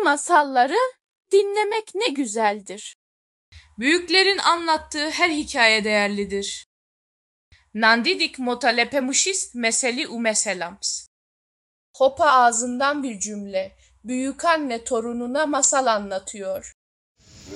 masalları dinlemek ne güzeldir. Büyüklerin anlattığı her hikaye değerlidir. Nandidik motalepemişis meseli u meselams. Hopa ağzından bir cümle. Büyükanne torununa masal anlatıyor.